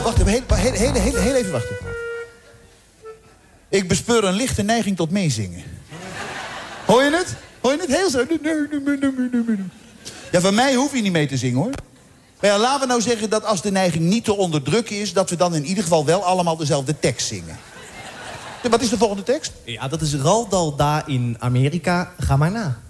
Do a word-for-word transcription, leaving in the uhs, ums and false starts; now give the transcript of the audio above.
Wacht even, heel, heel, heel, heel, heel even wachten. Ik bespeur een lichte neiging tot meezingen. Hoor je het? Hoor je het? Heel zo. Ja, van mij hoef je niet mee te zingen, hoor. Maar ja, laten we nou zeggen dat als de neiging niet te onderdrukken is... dat we dan in ieder geval wel allemaal dezelfde tekst zingen. Wat is de volgende tekst? Ja, dat is Roald Dahl daar in Amerika. Ga maar na.